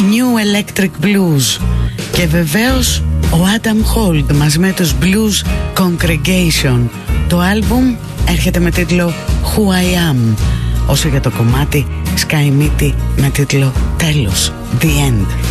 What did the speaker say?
New Electric Blues. Και βεβαίως ο Adam Holt μαζί με τους Blues Congregation. Το άλμπουμ έρχεται με τίτλο Who I Am. Όσο για το κομμάτι Sky Mitty με τίτλο τέλος, The End.